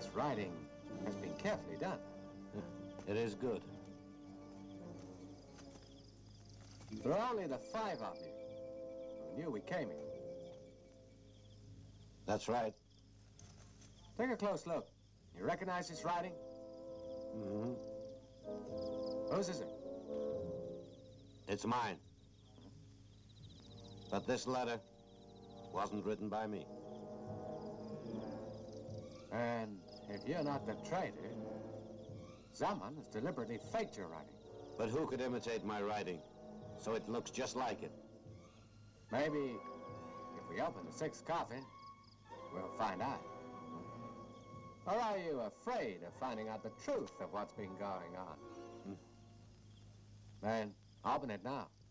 This writing has been carefully done. It is good. There are only the 5 of you who knew we came here. That's right. Take a close look. You recognize this writing? Mm-hmm. Whose is it? It's mine. But this letter wasn't written by me. And if you're not the traitor, someone has deliberately faked your writing. But who could imitate my writing so it looks just like it? Maybe if we open the 6th coffin, we'll find out. Or are you afraid of finding out the truth of what's been going on? Then open it now.